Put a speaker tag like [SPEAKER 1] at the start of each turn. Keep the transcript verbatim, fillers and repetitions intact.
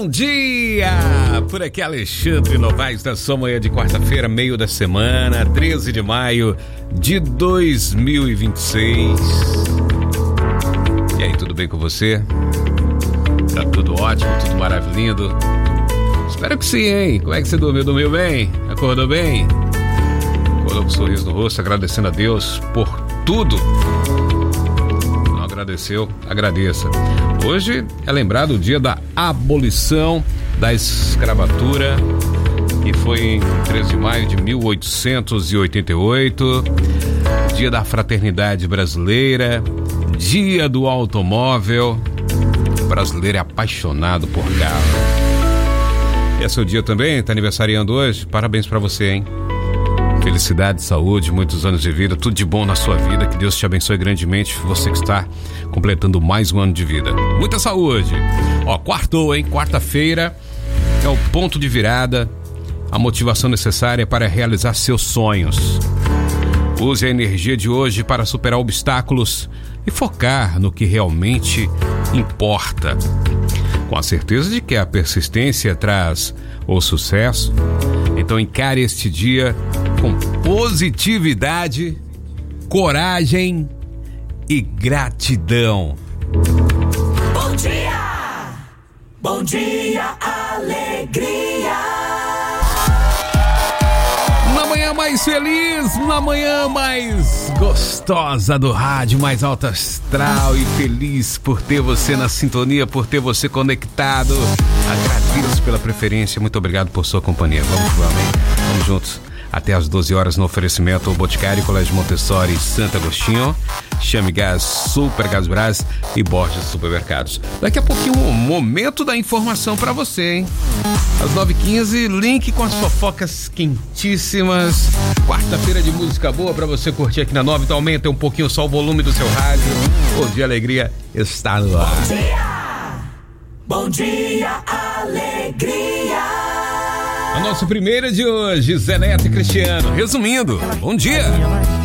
[SPEAKER 1] dia! Por aqui Alexandre Novaes da sua manhã de quarta-feira, meio da semana, treze de maio de dois mil e vinte e seis. E aí, tudo bem com você? Tá tudo ótimo, tudo maravilhoso? Espero que sim, hein? Como é que você dormiu? Dormiu bem? Acordou bem? Acordou com um sorriso no rosto, agradecendo a Deus por tudo. Não agradeceu? Agradeça. Hoje é lembrado o dia da abolição da escravatura, que foi em treze de maio de mil oitocentos e oitenta e oito, dia da fraternidade brasileira, dia do automóvel. O brasileiro é apaixonado por carro. E é seu dia também, tá aniversariando hoje? Parabéns pra você, hein? Felicidade, saúde, muitos anos de vida, tudo de bom na sua vida, que Deus te abençoe grandemente, você que está completando mais um ano de vida. Muita saúde! Ó, quartou, hein? Quarta-feira é o ponto de virada, a motivação necessária para realizar seus sonhos. Use a energia de hoje para superar obstáculos e focar no que realmente importa. Com a certeza de que a persistência traz o sucesso, então encare este dia com positividade, coragem e gratidão.
[SPEAKER 2] Bom dia! Bom dia, alegria!
[SPEAKER 1] Na manhã mais feliz, na manhã mais gostosa do rádio, mais alta astral e feliz por ter você na sintonia, por ter você conectado. Agradeço pela preferência, muito obrigado por sua companhia. Vamos, vamos, hein? Vamos juntos. Até às doze horas no oferecimento Boticário, Colégio Montessori, Santo Agostinho, Chame Gás, Super Gás Brás e Borges Supermercados. Daqui a pouquinho o momento da informação pra você, hein? Às nove e quinze, link com as fofocas quentíssimas. Quarta-feira de música boa pra você curtir aqui na nove. Então aumenta um pouquinho só o volume do seu rádio. O Dia Alegria está no ar.
[SPEAKER 2] Bom dia! Bom dia, alegria!
[SPEAKER 1] A nossa primeira de hoje, Zé Neto e Cristiano. Resumindo, bom dia!